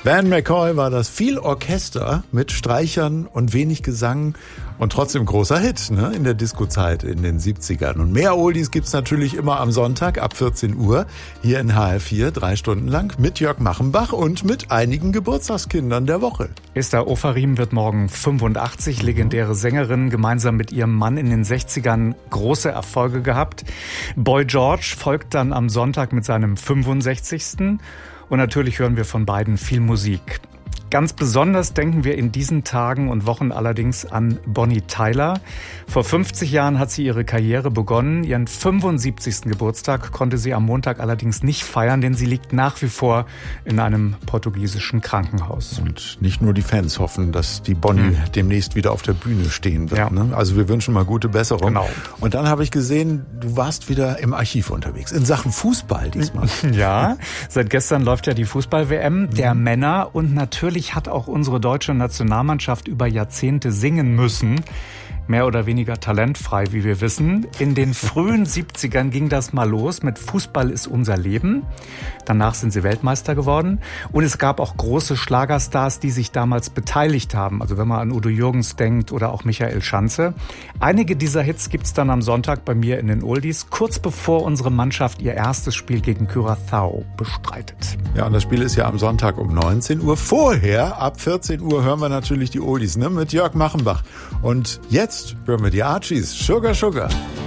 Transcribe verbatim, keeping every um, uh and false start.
Van McCoy war das, viel Orchester mit Streichern und wenig Gesang und trotzdem großer Hit, ne, in der Disco-Zeit in den siebzigern. Und mehr Oldies gibt's natürlich immer am Sonntag ab vierzehn Uhr hier in H R vier, drei Stunden lang mit Jörg Machenbach und mit einigen Geburtstagskindern der Woche. Esther Ofarim wird morgen fünfundachtzig, legendäre Sängerin, gemeinsam mit ihrem Mann in den sechzigern große Erfolge gehabt. Boy George folgt dann am Sonntag mit seinem fünfundsechzigsten Und natürlich hören wir von beiden viel Musik. Ganz besonders denken wir in diesen Tagen und Wochen allerdings an Bonnie Tyler. Vor fünfzig Jahren hat sie ihre Karriere begonnen. Ihren fünfundsiebzigsten Geburtstag konnte sie am Montag allerdings nicht feiern, denn sie liegt nach wie vor in einem portugiesischen Krankenhaus. Und nicht nur die Fans hoffen, dass die Bonnie mhm. demnächst wieder auf der Bühne stehen wird. Ja. Ne? Also wir wünschen mal gute Besserung. Genau. Und dann habe ich gesehen, du warst wieder im Archiv unterwegs, in Sachen Fußball diesmal. Ja, seit gestern läuft ja die Fußball-W M der mhm. Männer und natürlich hat auch unsere deutsche Nationalmannschaft über Jahrzehnte singen müssen. Mehr oder weniger talentfrei, wie wir wissen. In den frühen siebzigern ging das mal los mit Fußball ist unser Leben. Danach sind sie Weltmeister geworden. Und es gab auch große Schlagerstars, die sich damals beteiligt haben. Also wenn man an Udo Jürgens denkt oder auch Michael Schanze. Einige dieser Hits gibt's dann am Sonntag bei mir in den Oldies, kurz bevor unsere Mannschaft ihr erstes Spiel gegen Curaçao bestreitet. Ja, und das Spiel ist ja am Sonntag um neunzehn Uhr. Vorher, ab vierzehn Uhr, hören wir natürlich die Oldies, ne, mit Jörg Machenbach. Und jetzt hören wir die Archies. Sugar, Sugar.